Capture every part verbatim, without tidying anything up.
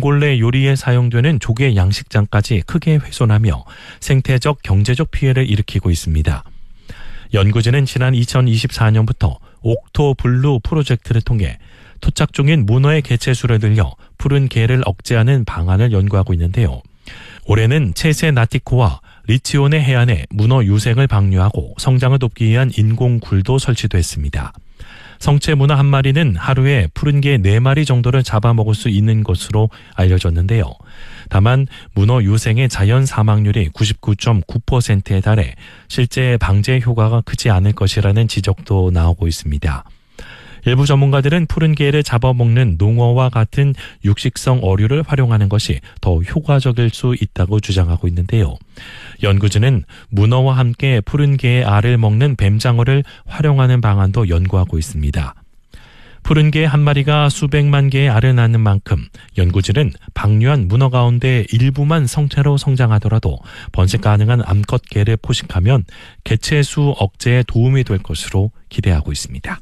봉골레 요리에 사용되는 조개 양식장까지 크게 훼손하며 생태적 경제적 피해를 일으키고 있습니다. 연구진은 지난 이천이십사 년부터 옥토블루 프로젝트를 통해 토착 중인 문어의 개체수를 늘려 푸른 개를 억제하는 방안을 연구하고 있는데요. 올해는 체세 나티코와 리치온의 해안에 문어 유생을 방류하고 성장을 돕기 위한 인공굴도 설치됐습니다. 성체 문어 한 마리는 하루에 푸른 개 네 마리 정도를 잡아먹을 수 있는 것으로 알려졌는데요. 다만 문어 유생의 자연 사망률이 구십구 점 구 퍼센트에 달해 실제 방제 효과가 크지 않을 것이라는 지적도 나오고 있습니다. 일부 전문가들은 푸른 개를 잡아먹는 농어와 같은 육식성 어류를 활용하는 것이 더 효과적일 수 있다고 주장하고 있는데요. 연구진은 문어와 함께 푸른 개의 알을 먹는 뱀장어를 활용하는 방안도 연구하고 있습니다. 푸른 개 한 마리가 수백만 개의 알을 낳는 만큼 연구진은 방류한 문어 가운데 일부만 성체로 성장하더라도 번식 가능한 암컷 개를 포식하면 개체 수 억제에 도움이 될 것으로 기대하고 있습니다.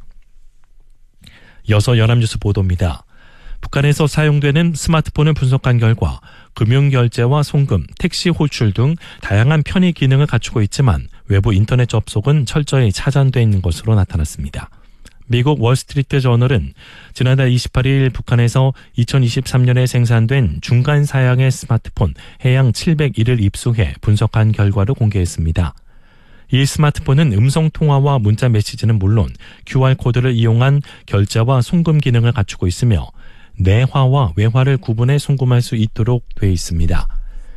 이어서 연합뉴스 보도입니다. 북한에서 사용되는 스마트폰을 분석한 결과 금융결제와 송금, 택시 호출 등 다양한 편의 기능을 갖추고 있지만 외부 인터넷 접속은 철저히 차단되어 있는 것으로 나타났습니다. 미국 월스트리트 저널은 지난달 이십팔 일 북한에서 이천이십삼 년에 생산된 중간 사양의 스마트폰 해양 칠백일을 입수해 분석한 결과를 공개했습니다. 이 스마트폰은 음성통화와 문자 메시지는 물론 큐알코드를 이용한 결제와 송금 기능을 갖추고 있으며 내화와 외화를 구분해 송금할 수 있도록 되어 있습니다.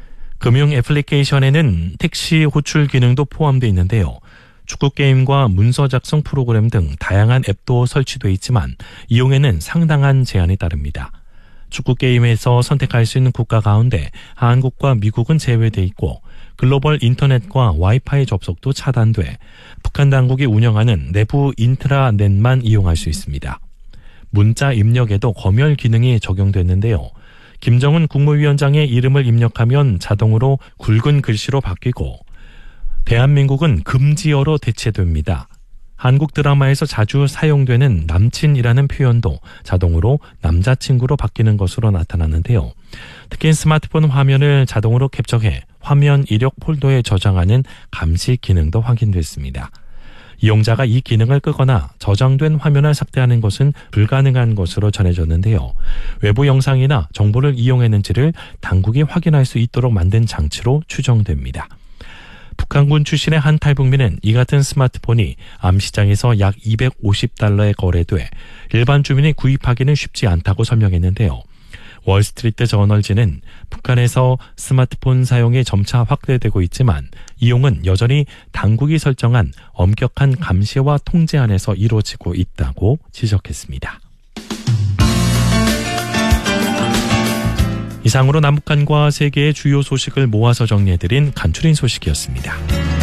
금융 애플리케이션에는 택시 호출 기능도 포함되어 있는데요. 축구 게임과 문서 작성 프로그램 등 다양한 앱도 설치되어 있지만 이용에는 상당한 제한이 따릅니다. 축구 게임에서 선택할 수 있는 국가 가운데 한국과 미국은 제외돼 있고 글로벌 인터넷과 와이파이 접속도 차단돼 북한 당국이 운영하는 내부 인트라넷만 이용할 수 있습니다. 문자 입력에도 검열 기능이 적용됐는데요. 김정은 국무위원장의 이름을 입력하면 자동으로 굵은 글씨로 바뀌고 대한민국은 금지어로 대체됩니다. 한국 드라마에서 자주 사용되는 남친이라는 표현도 자동으로 남자친구로 바뀌는 것으로 나타났는데요. 특히 스마트폰 화면을 자동으로 캡처해 화면 이력 폴더에 저장하는 감시 기능도 확인됐습니다. 이용자가 이 기능을 끄거나 저장된 화면을 삭제하는 것은 불가능한 것으로 전해졌는데요. 외부 영상이나 정보를 이용했는지를 당국이 확인할 수 있도록 만든 장치로 추정됩니다. 북한군 출신의 한 탈북민은 이 같은 스마트폰이 암시장에서 약 이백오십 달러에 거래돼 일반 주민이 구입하기는 쉽지 않다고 설명했는데요. 월스트리트 저널지는 북한에서 스마트폰 사용이 점차 확대되고 있지만 이용은 여전히 당국이 설정한 엄격한 감시와 통제 안에서 이루어지고 있다고 지적했습니다. 이상으로 남북한과 세계의 주요 소식을 모아서 정리해드린 간추린 소식이었습니다.